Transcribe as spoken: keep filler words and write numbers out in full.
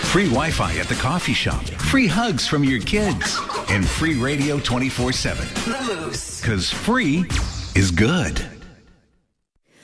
Free Wi-Fi at the coffee shop, free hugs from your kids, and free radio twenty-four seven. The Moose. Because free is good.